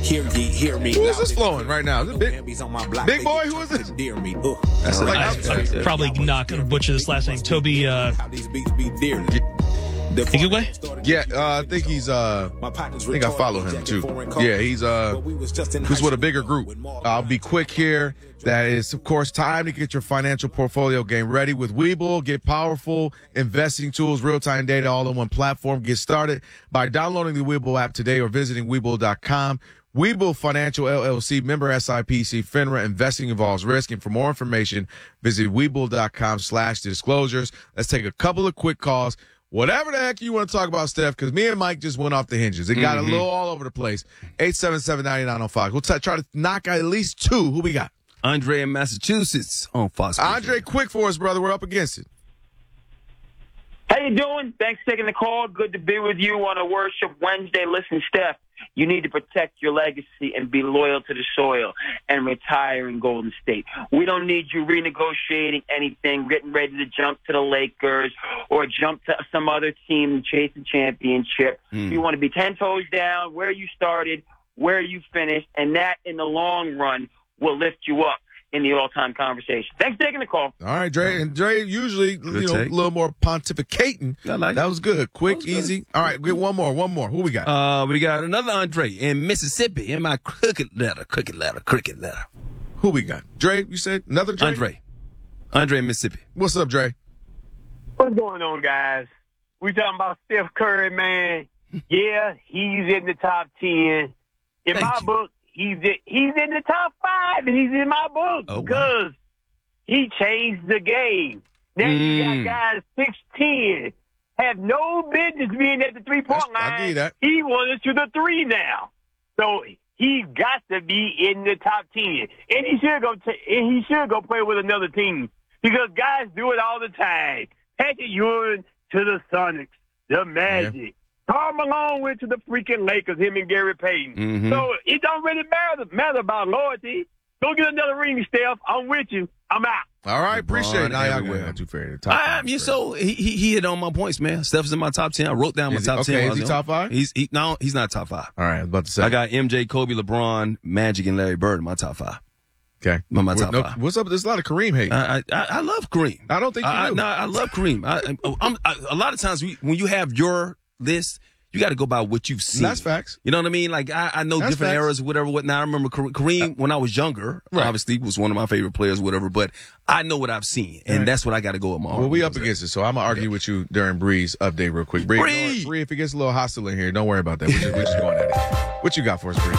Hear me. Who is this flowing right now? Is it Big Boy? Who is this? That's I'm probably not going to butcher this last name. Toby Igwe? Yeah, I think he's. I think I follow him too. Yeah, he's with a bigger group. I'll be quick here. That is, of course, time to get your financial portfolio game ready with Webull. Get powerful investing tools, real-time data, all in one platform. Get started by downloading the Webull app today or visiting Webull.com. Webull Financial LLC, member SIPC, FINRA. Investing involves risk. And for more information, visit Webull.com/disclosures. Let's take a couple of quick calls. Whatever the heck you want to talk about, Steph, because me and Mike just went off the hinges. It got a little all over the place. 877-9905. We'll try to knock out at least two. Who we got? Andre in Massachusetts on Fox. Andre, quick for us, brother. We're up against it. How you doing? Thanks for taking the call. Good to be with you on a Worship Wednesday. Listen, Steph, you need to protect your legacy and be loyal to the soil and retire in Golden State. We don't need you renegotiating anything, getting ready to jump to the Lakers or jump to some other team and chase a championship. You want to be 10 toes down, where you started, where you finished, and that in the long run will lift you up in the all-time conversation. Thanks for taking the call. All right, Dre. And Dre usually, a little more pontificating. That was good. Quick, easy. All right, get one more. Who we got? We got another Andre in Mississippi in my cricket letter. Who we got? Dre, you said another Dre? Andre in Mississippi. What's up, Dre? What's going on, guys? We talking about Steph Curry, man. Yeah, he's in the top 10. In my book, he's in the top 5, and he's in my book because he changed the game. Now you got guys 6'10", have no business being at the three-point line. I'll give you that. He wanted to the 3 now. So he got to be in the top 10. And he should go play with another team because guys do it all the time. Patrick Ewing to the Sonics, the Magic. Yeah. Karl Malone went to the freaking Lakers, him and Gary Payton. So it don't really matter about loyalty. Go get another ring, Steph. I'm with you. I'm out. All right, appreciate it. Not too fair. So he hit on my points, man. Steph's in my top 10. I wrote down my top 10. Is he top 5? No, he's not top 5. All right, I was about to say. I got MJ, Kobe, LeBron, Magic, and Larry Bird in my top 5. Okay. My top 5. What's up? There's a lot of Kareem hate. I love Kareem. I don't think you do. No, I love Kareem. A lot of times when you have your list, you got to go by what you've seen. That's facts. You know what I mean? Like, I know that's different eras, whatever, whatnot. I remember Kareem, when I was younger, obviously was one of my favorite players, whatever, but I know what I've seen, and that's what I got to go with my argument. Well, we up against it, so I'm going to argue with you during Bree's update real quick. Bree, if it gets a little hostile in here, don't worry about that. We're just going at it. What you got for us, Bree?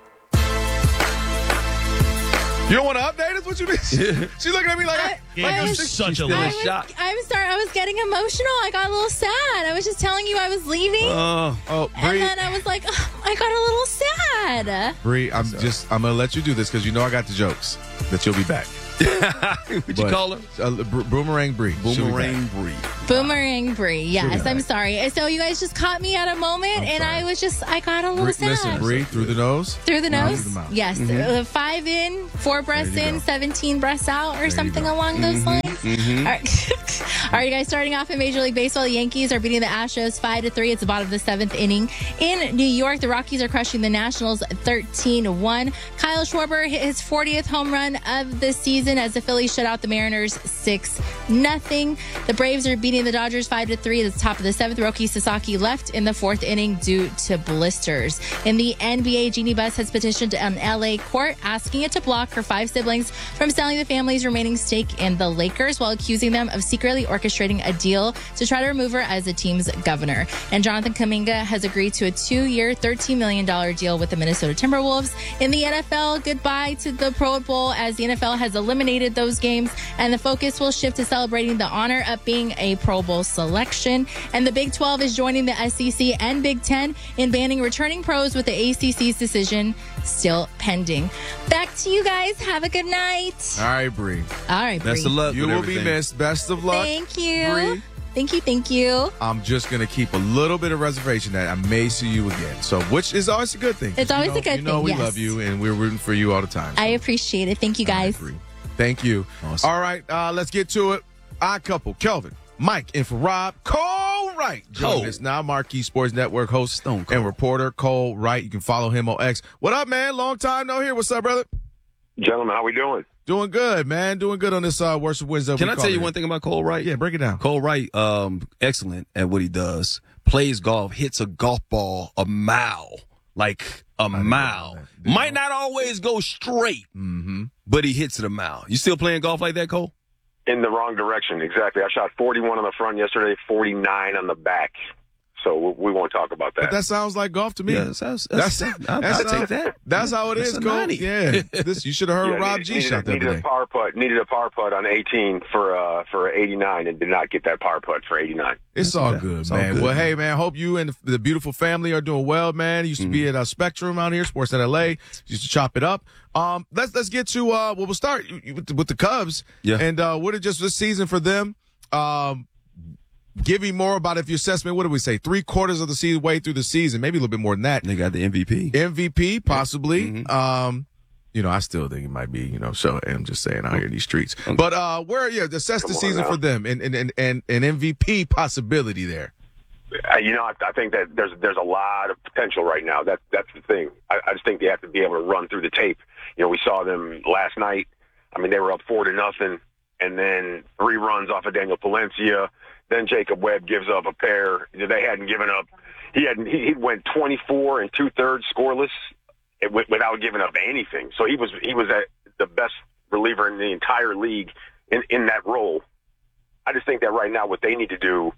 You don't want to update us? What you mean? She's looking at me like you're such a little shock. I'm sorry. I was getting emotional. I got a little sad. I was just telling you I was leaving. Bree. And then I was like, I got a little sad. Bree, I'm going to let you do this because you know I got the jokes that you'll be back. What'd you call her? Boomerang Bree. Boomerang Bree. Yes, I'm sorry. So you guys just caught me at a moment, and I got a little sad. Listen, Bree, through the nose. Through the nose? Through the mouth. Yes. 5 in, 4 breaths in, 17 breaths out, or something along those lines. All right. All right, guys, starting off in Major League Baseball, the Yankees are beating the Astros 5-3. It's the bottom of the 7th inning. In New York, the Rockies are crushing the Nationals 13-1. Kyle Schwarber hit his 40th home run of the season as the Phillies shut out the Mariners 6-0. The Braves are beating the Dodgers 5-3 at the top of the 7th. Roki Sasaki left in the 4th inning due to blisters. In the NBA, Jeannie Buss has petitioned an LA court asking it to block her 5 siblings from selling the family's remaining stake in the Lakers while accusing them of secretly orchestrating a deal to try to remove her as the team's governor. And Jonathan Kuminga has agreed to a 2-year, $13 million deal with the Minnesota Timberwolves. In the NFL, goodbye to the Pro Bowl as the NFL has eliminated those games, and the focus will shift to celebrating the honor of being a Pro Bowl selection. And the Big 12 is joining the SEC and Big 10 in banning returning pros, with the ACC's decision still pending. Back to you guys. Have a good night. All right, Bree. All right, Bree. Best of luck. You will be missed. Best of luck. Thank you. Bree. Thank you. I'm just going to keep a little bit of reservation that I may see you again. So, which is always a good thing. It's always a good thing. You know we love you, and we're rooting for you all the time. So. I appreciate it. Thank you, guys. Thank you. Awesome. All right, let's get to it. Odd couple, Kelvin, Mike, and for Rob, Cole Wright joining us now, Marquee Sports Network host and reporter Cole Wright. You can follow him on X. What up, man? Long time no here. What's up, brother? Gentlemen, how we doing? Doing good, man. Doing good on this Worship Wednesday. Can I tell you one thing about Cole Wright? Yeah, break it down. Cole Wright, excellent at what he does. Plays golf, hits a golf ball a mile. Like a mile. Might not always go straight, but he hits it a mile. You still playing golf like that, Cole? In the wrong direction, exactly. I shot 41 on the front yesterday, 49 on the back. So we won't talk about that. But that sounds like golf to me. Yeah, I'll take that. That's how it is, Cole. Yeah, you should have heard Rob G shot that Needed a par putt on 18 for 89 and did not get that par putt for 89. It's all good, man. Well, hey, man, hope you and the beautiful family are doing well, man. Used to be at Spectrum out here, Sportsnet LA. Used to chop it up. Let's get to we'll start with the Cubs. Yeah. And what is just this season for them? Give me more about your assessment. What do we say? 3/4 of the season, way through the season, maybe a little bit more than that. They got the MVP. MVP, possibly. I still think it might be, so I'm just saying out here in these streets. Okay. But assess the season for them and MVP possibility there. I think that there's a lot of potential right now. That's the thing. I just think they have to be able to run through the tape. We saw them last night. I mean, they were up 4-0, and then 3 runs off of Daniel Palencia. Then Jacob Webb gives up a pair. They hadn't given up. He went 24 2/3 scoreless without giving up anything. So he was the best reliever in the entire league in that role. I just think that right now what they need to do,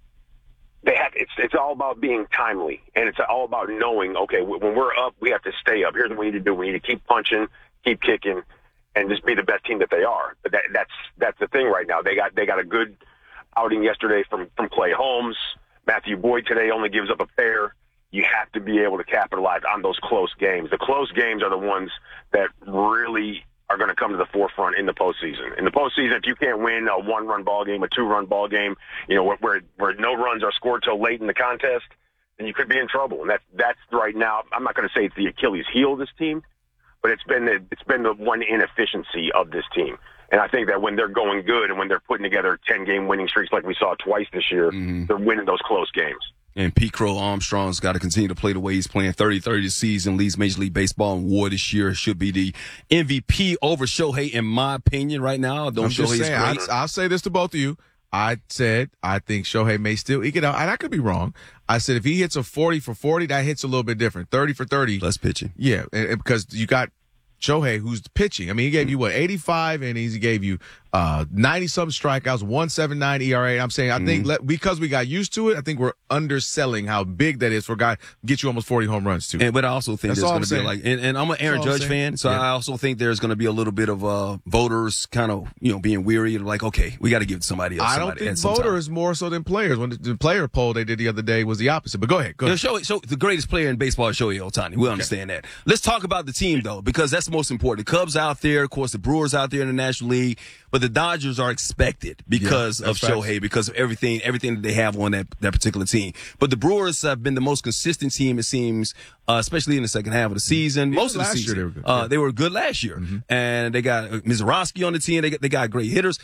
it's all about being timely, and it's all about knowing, okay, when we're up, we have to stay up. Here's what we need to do. We need to keep punching, keep kicking, and just be the best team that they are. But that's the thing right now. They got a good outing yesterday from Clay Holmes. Matthew Boyd today only gives up a pair. You have to be able to capitalize on those close games. The close games are the ones that really are going to come to the forefront in the postseason. In the postseason, if you can't win a 1-run ball game, a 2-run ball game, where no runs are scored till late in the contest, then you could be in trouble. And that's right now. I'm not going to say it's the Achilles heel of this team, but it's been the one inefficiency of this team. And I think that when they're going good and when they're putting together 10-game winning streaks like we saw twice this year, they're winning those close games. And Pete Crow Armstrong's got to continue to play the way he's playing. 30-30 this season, leads Major League Baseball in WAR this year. Should be the MVP over Shohei, in my opinion, right now. I'll say this to both of you. I said I think Shohei may still eke it out, and I could be wrong. I said if he hits a 40 for 40, that hits a little bit different. 30 for 30. Less pitching. Yeah, because you got Shohei, who's pitching. I mean, he gave you 85 innings. He gave you 90-something strikeouts, 1.79 ERA. I'm saying, I think because we got used to it, I think we're underselling how big that is for a guy to get you almost 40 home runs too. But I also think there's going to be and I'm an Aaron Judge fan, so I also think there's going to be a little bit of voters kind of being weary and like, okay, we got to give it to somebody else. I don't think voters more so than players. When the player poll they did the other day was the opposite. But go ahead. The greatest player in baseball is Shohei Ohtani. We understand that. Let's talk about the team though, because that's the most important. The Cubs out there, of course, the Brewers out there in the National League. But the Dodgers are expected because of Shohei, because of everything that they have on that particular team. But the Brewers have been the most consistent team, it seems, especially in the second half of the season. Most of the season. They were good last year. And they got Mizorowski on the team. They got great hitters.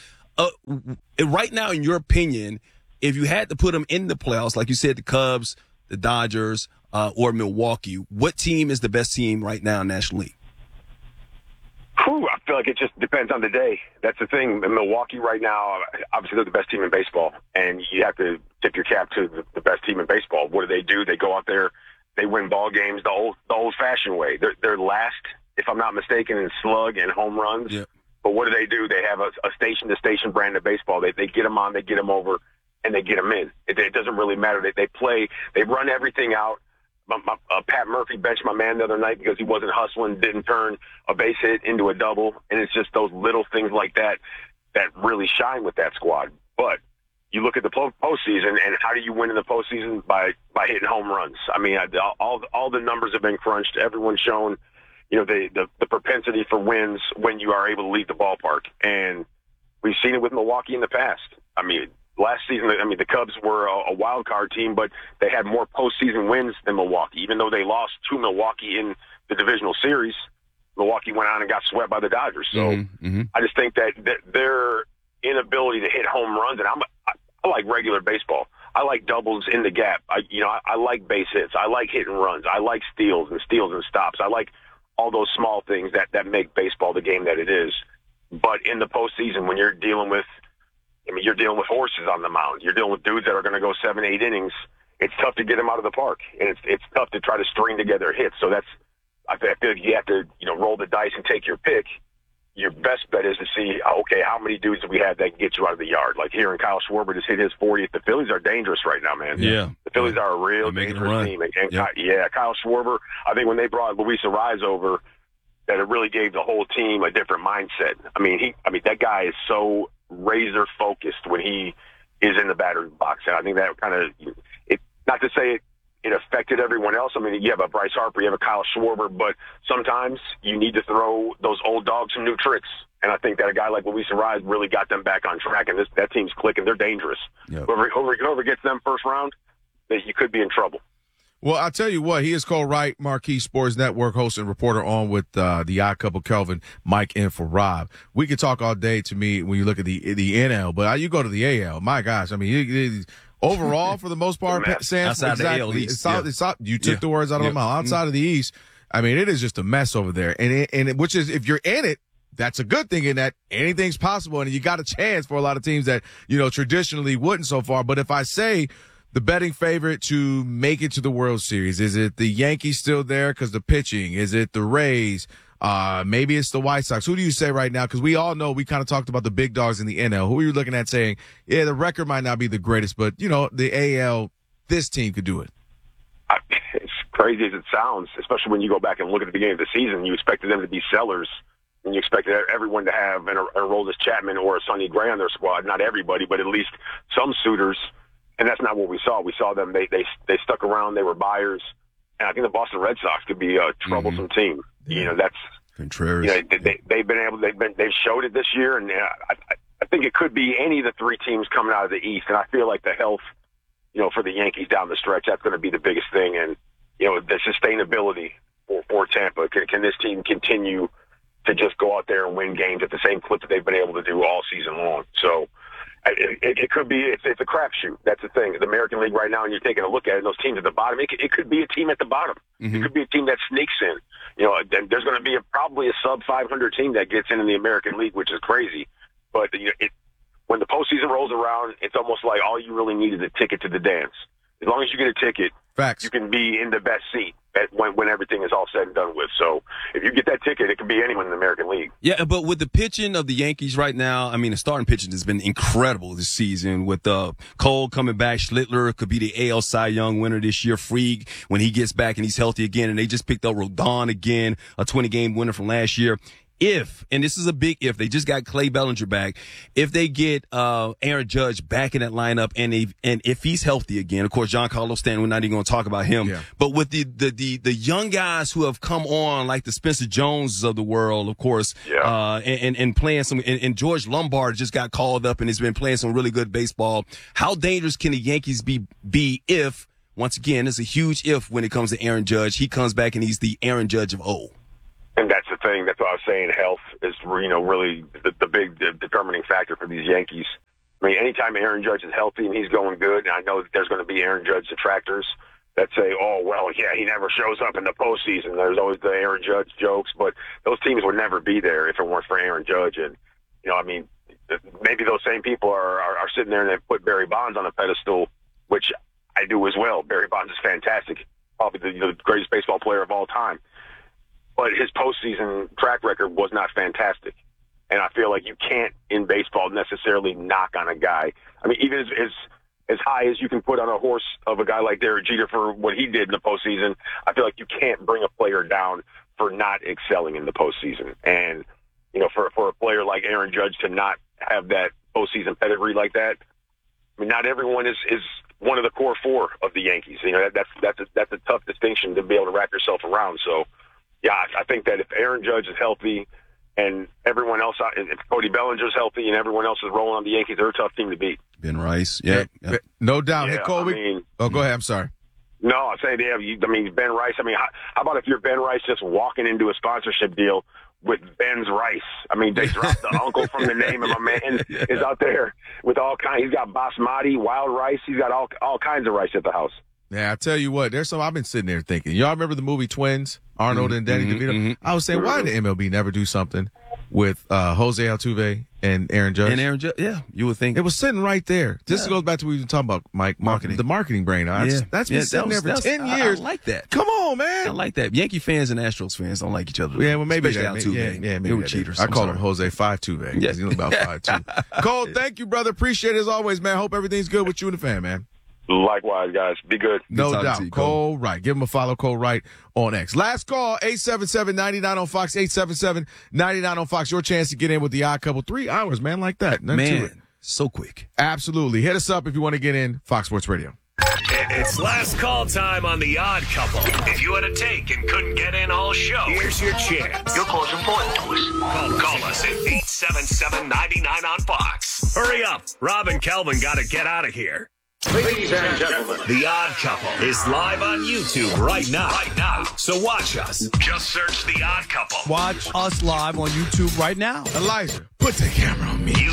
Right now, in your opinion, if you had to put them in the playoffs, like you said, the Cubs, the Dodgers, or Milwaukee, what team is the best team right now in the National League? I feel like it just depends on the day. That's the thing. In Milwaukee right now, obviously they're the best team in baseball, and you have to tip your cap to the best team in baseball. What do? They go out there, they win ball games the old-fashioned way. They're last, if I'm not mistaken, in slug and home runs. Yeah. But what do? They have a station-to-station brand of baseball. They get them on, they get them over, and they get them in. It doesn't really matter. They play. They run everything out. Pat Murphy benched my man the other night because he wasn't hustling, didn't turn a base hit into a double, and it's just those little things like that really shine with that squad. But you look at the postseason, and how do you win in the postseason? By hitting home runs. I mean, all the numbers have been crunched. Everyone's shown, the propensity for wins when you are able to leave the ballpark, and we've seen it with Milwaukee in the past. I mean, last season, the Cubs were a wild card team, but they had more postseason wins than Milwaukee. Even though they lost to Milwaukee in the divisional series, Milwaukee went on and got swept by the Dodgers. So I just think that their inability to hit home runs, and I like regular baseball. I like doubles in the gap. I like base hits. I like hit and runs. I like steals and stops. I like all those small things that make baseball the game that it is. But in the postseason, when you're dealing with horses on the mound. You're dealing with dudes that are going to go 7-8 innings. It's tough to get them out of the park, and it's tough to try to string together hits. So I feel like you have to roll the dice and take your pick. Your best bet is to see, okay, how many dudes do we have that can get you out of the yard? Like here, and Kyle Schwarber just hit his 40th. The Phillies are dangerous right now, man. Yeah. The Phillies are a real dangerous team. And Kyle Schwarber, I think when they brought Luis Arraez over, that it really gave the whole team a different mindset. I mean, that guy is so razor focused when he is in the batter's box. And I think that kind of, not to say it affected everyone else. I mean, you have a Bryce Harper, you have a Kyle Schwarber, but sometimes you need to throw those old dogs some new tricks. And I think that a guy like Luis Arraez really got them back on track, and that team's clicking. They're dangerous. Yep. Whoever gets them first round, you could be in trouble. Well, I'll tell you what, he is Cole Wright, Marquee Sports Network host and reporter on with the Odd Couple, Kelvin, Mike, and for Rob. We could talk all day to me when you look at the NL, but you go to the AL. My gosh, I mean, overall, for the most part, Sam, outside exactly. the AL East, you took the words out of my mouth. Outside of the East, I mean, it is just a mess over there. And which is, if you're in it, that's a good thing in that anything's possible, and you got a chance for a lot of teams that, traditionally wouldn't so far. But if I say the betting favorite to make it to the World Series, is it the Yankees still there because the pitching? Is it the Rays? Maybe it's the White Sox. Who do you say right now? Because we all know we kind of talked about the big dogs in the NL. Who are you looking at saying, yeah, the record might not be the greatest, but, the AL, this team could do it? It's crazy as it sounds, especially when you go back and look at the beginning of the season. You expected them to be sellers, and you expected everyone to have an Aroldis Chapman or a Sonny Gray on their squad. Not everybody, but at least some suitors. And that's not what we saw. We saw them. They stuck around. They were buyers. And I think the Boston Red Sox could be a troublesome team. Yeah. That's Contreras. They've showed it this year, and I think it could be any of the three teams coming out of the East. And I feel like the health, for the Yankees down the stretch, that's going to be the biggest thing. And the sustainability for Tampa. Can this team continue to just go out there and win games at the same clip that they've been able to do all season long? So it could be, it's a crapshoot. That's the thing. The American League right now, and you're taking a look at it, those teams at the bottom, it could be a team at the bottom. Mm-hmm. It could be a team that sneaks in. There's going to be probably a sub-500 team that gets in the American League, which is crazy. But when the postseason rolls around, it's almost like all you really need is a ticket to the dance. As long as you get a ticket, Facts. You can be in the best seat when everything is all said and done with. So if you get that ticket, it can be anyone in the American League. Yeah, but with the pitching of the Yankees right now, I mean, the starting pitching has been incredible this season with Cole coming back. Schlittler could be the AL Cy Young winner this year. Fried, when he gets back and he's healthy again, and they just picked up Rodon again, a 20-game winner from last year. If, and this is a big if, they just got Clay Bellinger back. If they get Aaron Judge back in that lineup, and if he's healthy again, of course, Giancarlo Stanton, we're not even going to talk about him. Yeah. But with the young guys who have come on, like the Spencer Joneses of the world, of course, and playing some, and George Lombard just got called up and has been playing some really good baseball. How dangerous can the Yankees be if, once again, it's a huge if when it comes to Aaron Judge, he comes back and he's the Aaron Judge of old? And that's the thing. That's what I was saying. Health is, really the big determining factor for these Yankees. I mean, anytime Aaron Judge is healthy and he's going good, and I know that there's going to be Aaron Judge detractors that say, oh, well, yeah, he never shows up in the postseason. There's always the Aaron Judge jokes, but those teams would never be there if it weren't for Aaron Judge. And, maybe those same people are sitting there and they put Barry Bonds on a pedestal, which I do as well. Barry Bonds is fantastic, probably the greatest baseball player of all time. But his postseason track record was not fantastic. And I feel like you can't, in baseball, necessarily knock on a guy. I mean, even as high as you can put on a horse of a guy like Derek Jeter for what he did in the postseason, I feel like you can't bring a player down for not excelling in the postseason. And, for a player like Aaron Judge to not have that postseason pedigree like that, I mean, not everyone is one of the core four of the Yankees. That's a tough distinction to be able to wrap yourself around. So, yeah, I think that if Aaron Judge is healthy and everyone else, if Cody Bellinger's healthy and everyone else is rolling on the Yankees, they're a tough team to beat. Ben Rice, yeah. No doubt. Yeah, hey, Colby. Go ahead. I'm sorry. No, I'm saying, Ben Rice. I mean, how about if you're Ben Rice just walking into a sponsorship deal with Ben's Rice. I mean, they dropped the uncle from the name, and my man is out there with all kinds. He's got basmati, wild rice. He's got all kinds of rice at the house. Yeah, I tell you what, there's some I've been sitting there thinking. Y'all remember the movie Twins, Arnold and Danny DeVito? I was saying, why did the MLB never do something with Jose Altuve and Aaron Judge? And Aaron Judge, yeah, you would think. It was sitting right there. This goes back to what we were talking about, Mike. Marketing. The marketing brain. That's been sitting there for 10 years. I like that. Come on, man. I like that. Yankee fans and Astros fans don't like each other. Yeah, well, maybe Especially Altuve. maybe they were cheaters. I call him Jose 5'2", because he's about 5'2". Cole, thank you, brother. Appreciate it as always, man. Hope everything's good with you and the fan, man. Likewise, guys. Be good. No doubt. Cole Wright. Give him a follow, Cole Wright on X. Last call, 877-99 on Fox, 877-99 on Fox. Your chance to get in with the Odd Couple. 3 hours, man, like that. Man, so quick. Absolutely. Hit us up if you want to get in. Fox Sports Radio. It's last call time on The Odd Couple. If you had a take and couldn't get in all show, here's your chance. Your call's important to us. Call us at 877-99 on Fox. Hurry up. Rob and Kelvin got to get out of here. Ladies and gentlemen, The Odd Couple is live on YouTube right now. So watch us. Just search The Odd Couple. Watch us live on YouTube right now. Elijah, put the camera on me.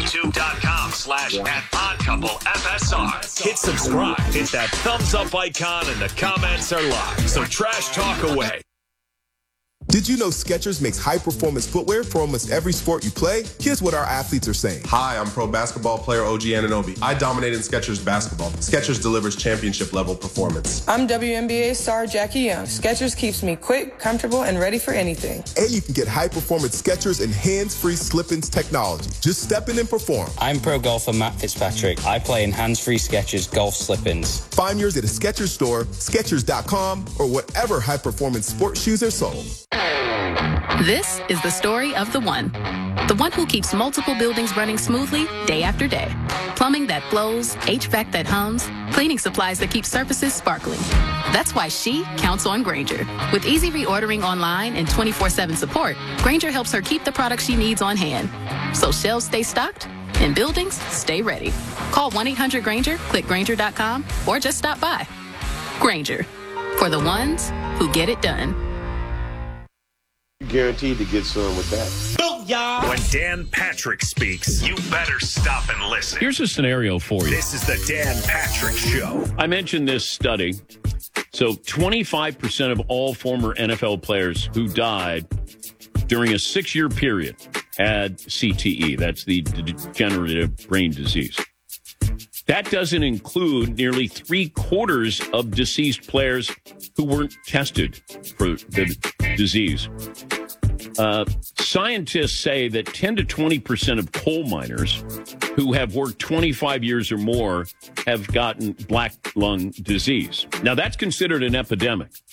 YouTube.com/@oddcouplefsr. Hit subscribe. Hit that thumbs up icon and the comments are live. So trash talk away. Did you know Skechers makes high-performance footwear for almost every sport you play? Here's what our athletes are saying. Hi, I'm pro basketball player OG Anunoby. I dominate in Skechers basketball. Skechers delivers championship-level performance. I'm WNBA star Jackie Young. Skechers keeps me quick, comfortable, and ready for anything. And you can get high-performance Skechers and hands-free slip-ins technology. Just step in and perform. I'm pro golfer Matt Fitzpatrick. I play in hands-free Skechers golf slip-ins. Find yours at a Skechers store, Skechers.com, or whatever high-performance sports shoes are sold. This is the story of the one who keeps multiple buildings running smoothly day after day. Plumbing that flows, HVAC that hums, cleaning supplies that keep surfaces sparkling. That's why she counts on Grainger. With easy reordering online and 24/7 support, Grainger helps her keep the products she needs on hand. So shelves stay stocked and buildings stay ready. Call 1-800-GRAINGER, click Grainger.com, or just stop by. Grainger, for the ones who get it done. Guaranteed to get some with that. When Dan Patrick speaks, you better stop and listen. Here's a scenario for you. This is the Dan Patrick Show. I mentioned this study. So 25% of all former NFL players who died during a 6-year period had CTE. That's the degenerative brain disease. That doesn't include nearly 3/4 of deceased players who weren't tested for the disease. Scientists say that 10 to 20% of coal miners who have worked 25 years or more have gotten black lung disease. Now, that's considered an epidemic.